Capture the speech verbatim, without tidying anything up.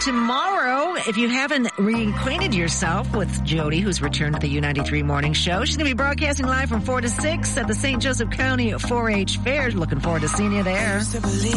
tomorrow, if you haven't reacquainted yourself with Jody, who's returned to the U ninety-three Morning Show, she's going to be broadcasting live from four to six at the Saint Joseph County four H Fair. Looking forward to seeing you there.